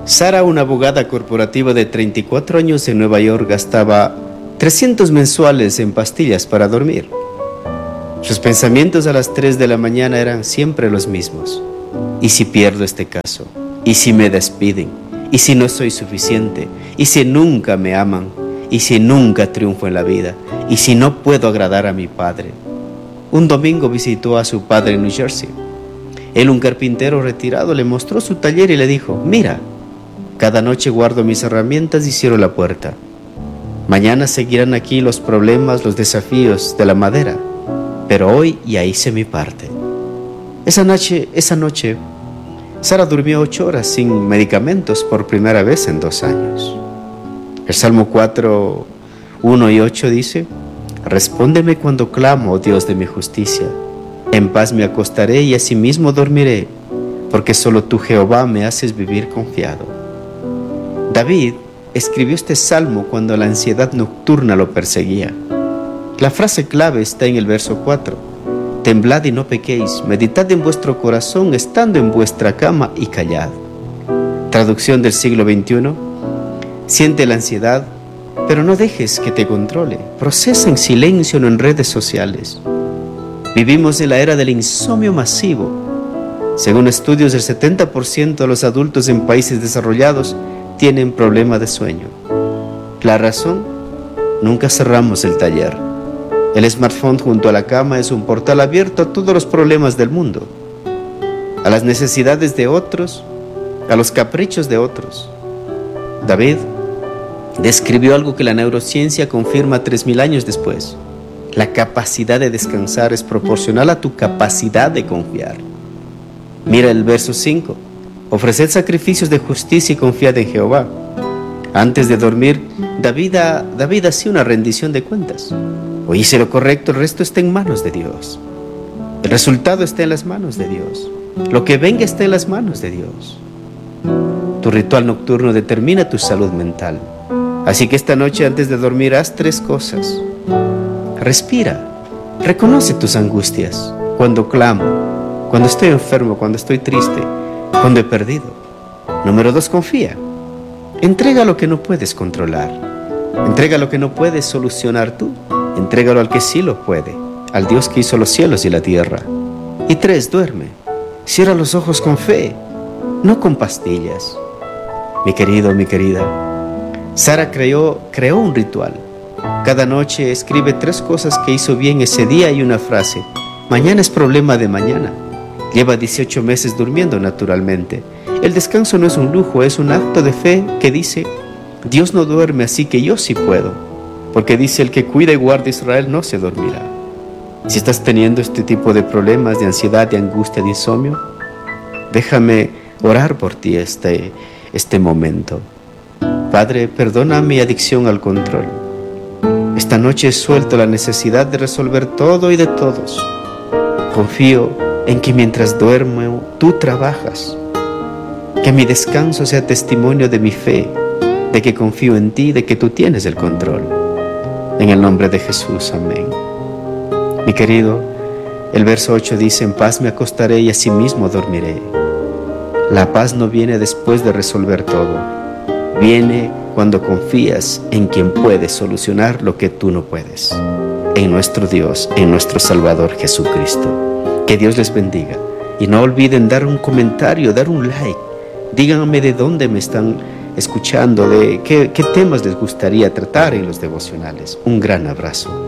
Sara, una abogada corporativa de 34 años en Nueva York, gastaba 300 mensuales en pastillas para dormir. Sus pensamientos a las 3 de la mañana eran siempre los mismos. ¿Y si pierdo este caso? ¿Y si me despiden? ¿Y si no soy suficiente? ¿Y si nunca me aman? ¿Y si nunca triunfo en la vida? ¿Y si no puedo agradar a mi padre? Un domingo visitó a su padre en New Jersey. Él, un carpintero retirado, le mostró su taller y le dijo: mira, cada noche guardo mis herramientas y cierro la puerta. Mañana seguirán aquí los problemas, los desafíos de la madera, pero hoy ya hice mi parte. Esa noche, Sara durmió 8 horas sin medicamentos por primera vez en 2 años. El Salmo 4, 1 y 8 dice: respóndeme cuando clamo, oh Dios de mi justicia. En paz me acostaré y asimismo dormiré, porque solo tú, Jehová, me haces vivir confiado. David escribió este salmo cuando la ansiedad nocturna lo perseguía. La frase clave está en el verso 4. Temblad y no pequéis, meditad en vuestro corazón, estando en vuestra cama y callad. Traducción del siglo XXI. Siente la ansiedad, pero no dejes que te controle. Procesa en silencio, no en redes sociales. Vivimos en la era del insomnio masivo. Según estudios, el 70% de los adultos en países desarrollados tienen problemas de sueño. La razón: nunca cerramos el taller. El smartphone junto a la cama es un portal abierto a todos los problemas del mundo, a las necesidades de otros, a los caprichos de otros. David describió algo que la neurociencia confirma 3000 años después: la capacidad de descansar es proporcional a tu capacidad de confiar. Mira el verso 5. Ofreced sacrificios de justicia y confiad en Jehová. Antes de dormir, David hacía una rendición de cuentas. O hice lo correcto, el resto está en manos de Dios. El resultado está en las manos de Dios. Lo que venga está en las manos de Dios. Tu ritual nocturno determina tu salud mental. Así que esta noche, antes de dormir, haz 3 cosas. Respira. Reconoce tus angustias. Cuando clamo, cuando estoy enfermo, cuando estoy triste, cuando he perdido. Número 2, confía. Entrega lo que no puedes controlar. Entrega lo que no puedes solucionar tú. Entrégalo al que sí lo puede, al Dios que hizo los cielos y la tierra. Y 3, duerme. Cierra los ojos con fe, no con pastillas. Mi querido, mi querida, Sara creó un ritual. Cada noche escribe 3 cosas que hizo bien ese día y una frase: mañana es problema de mañana. Lleva 18 meses durmiendo naturalmente. El descanso no es un lujo, es un acto de fe que dice: Dios no duerme, así que yo sí puedo. Porque dice: el que cuida y guarda a Israel no se dormirá. Si estás teniendo este tipo de problemas, de ansiedad, de angustia, de insomnio, déjame orar por ti este momento. Padre, perdona mi adicción al control. Esta noche suelto la necesidad de resolver todo y de todos. Confío en que mientras duermo, tú trabajas. Que mi descanso sea testimonio de mi fe, de que confío en ti, de que tú tienes el control. En el nombre de Jesús, amén. Mi querido, el verso 8 dice: en paz me acostaré y asimismo dormiré. La paz no viene después de resolver todo. Viene cuando confías en quien puede solucionar lo que tú no puedes. En nuestro Dios, en nuestro Salvador Jesucristo. Que Dios les bendiga. Y no olviden dar un comentario, dar un like. Díganme de dónde me están escuchando, de qué temas les gustaría tratar en los devocionales. Un gran abrazo.